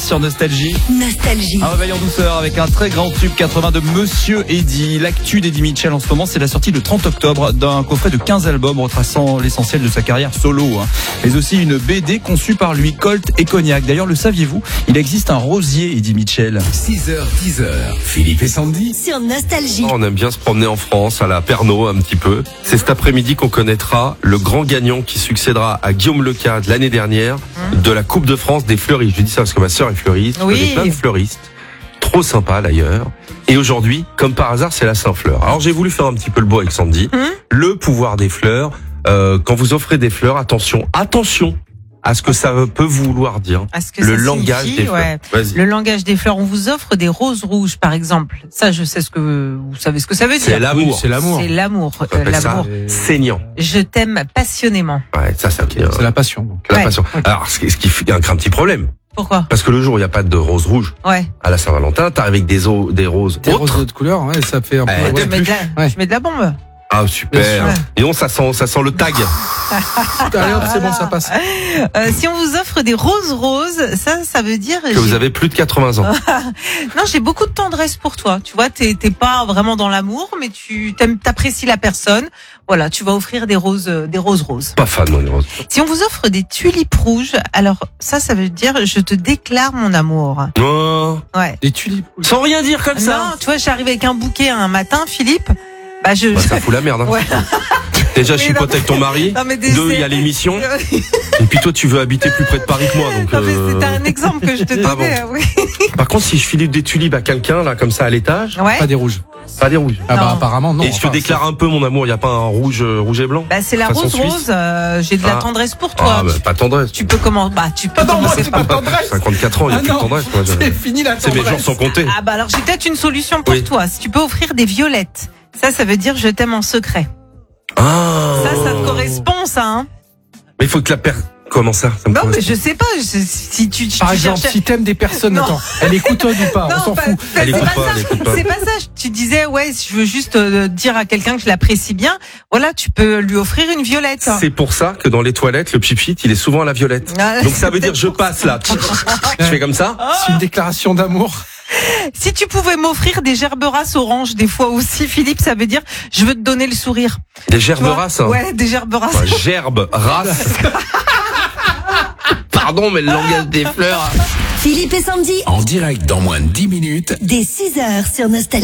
sur Nostalgie. Nostalgie. Un réveil en douceur avec un très grand tube 80 de Monsieur Eddy. L'actu d'Eddie Mitchell en ce moment, c'est la sortie le 30 octobre d'un coffret de 15 albums retraçant l'essentiel de sa carrière solo. Mais aussi une BD conçue par lui, Colt et Cognac. D'ailleurs, le saviez-vous? Il existe un rosier Eddie Mitchell. 6h, 10h, Philippe et Sandy. Sur Nostalgie. On aime bien se promener en France, à la Pernod un petit peu. C'est cet après-midi qu'on connaîtra le grand gagnant qui succédera à Guillaume Lecade l'année dernière de la Coupe de France des fleuristes. Je dis ça parce que ma sœur est fleuriste. Oui. Je connais plein de fleuristes. Trop sympa d'ailleurs. Et aujourd'hui, comme par hasard, c'est la Saint-Fleur. Alors j'ai voulu faire un petit peu le beau avec Sandy. Le pouvoir des fleurs. Quand vous offrez des fleurs, attention à ce que ça peut vouloir dire. À ce que Le ça langage signifie, des fleurs. ouais. Vas-y. Le langage des fleurs. On vous offre des roses rouges, par exemple. Ça, je sais vous savez ce que ça veut dire. C'est l'amour. C'est l'amour. C'est l'amour. On appelle ça L'amour. saignant. Je t'aime passionnément. Ouais, ça c'est ok. C'est la passion. Donc. La Ouais. passion. Alors, ce qui fait un petit problème. Pourquoi? Parce que le jour où il n'y a pas de rose rouge Ouais. à la Saint-Valentin, t'arrives avec des roses Des autres. roses d'autres couleurs, ouais, ça fait un peu. Ouais, Tu mets Ouais. tu mets de la bombe. Ah Bien super. sûr. Et non, ça sent le tag. Allez, hop, c'est bon, ça passe. Si on vous offre des roses, ça veut dire Que vous avez plus de 80 ans. non, j'ai beaucoup de tendresse pour toi. Tu vois, t'es pas vraiment dans l'amour, mais t'apprécies la personne. Voilà, tu vas offrir des roses roses. Pas fan, moi, les roses. Si on vous offre des tulipes rouges, alors ça veut dire je te déclare mon amour. Oh, Ouais. Des tulipes. sans rien dire comme Non, ça. tu vois, j'arrive avec un bouquet un matin, Philippe. Bah Ça fout la merde. Hein. Ouais. Déjà, je Oui, suis non, pote avec ton mari. Non, mais Deux, il y a l'émission. Et puis toi, tu veux habiter plus près de Paris que moi. Donc, Non, mais c'était un exemple que je te Ah donnais. Oui. Par contre, si je file des tulipes à quelqu'un, là, comme ça, à l'étage, Ouais. Pas des rouges. pas des rouges. Ah bah Non. apparemment non. Et je te Enfin, déclare un peu mon amour. Il n'y a pas un rouge et blanc. Bah, c'est la Façon rose suisse. rose. J'ai de la Ah. tendresse pour toi. Ah, bah, pas tendresse. Tu peux comment? Bah, tu peux Ah non, moi, commencer c'est par. pas tendresse. 54 ans, il n'y a Ah plus de non. tendresse. Moi, C'est fini la c'est mes tendresse. jours sont comptés. Ah bah alors j'ai peut-être une solution pour Oui. toi. Si tu peux offrir des violettes, ça veut dire je t'aime en secret. Ah. Ça te correspond, ça, hein? Mais il faut que la personne. Comment ça, me Non, mais correspond. je sais pas. Si tu Par exemple, cherchais- si t'aimes des personnes, Non. attends, elle écoute ou pas, on s'en fout. Elle c'est écoute pas pas, ça. elle écoute pas. C'est pas ça. Tu disais, ouais, je veux juste dire à quelqu'un que je l'apprécie bien. Voilà, tu peux lui offrir une violette. C'est pour ça que dans les toilettes, le pipit, il est souvent à la violette. Ah, Donc ça c'est veut dire peut-être je pour passe là. Je fais comme ça. C'est une déclaration d'amour. Si tu pouvais m'offrir des gerbes races oranges des fois aussi, Philippe, ça veut dire je veux te donner le sourire. Des Tu gerbes vois races. Hein. Ouais, des gerbes races. Enfin, gerbe, race. Pardon, mais le langage des fleurs. Philippe et Sandy. En direct dans moins de 10 minutes. Dès 6h sur Nostalgie.